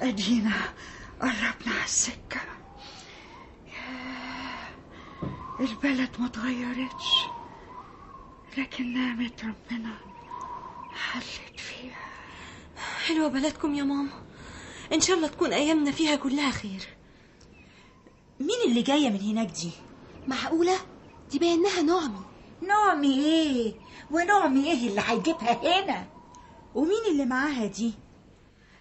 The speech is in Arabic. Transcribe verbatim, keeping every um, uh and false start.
ادينا قربنا على السكة. البلد ما اتغيرتش، لكن نعمة ربنا حلت فيها. حلوة بلدكم يا ماما، ان شاء الله تكون ايامنا فيها كلها خير. مين اللي جاية من هناك دي؟ معقولة؟ دي بينها نعمي. نعمي ايه ونعمي ايه اللي هيجيبها هنا؟ ومين اللي معاها دي؟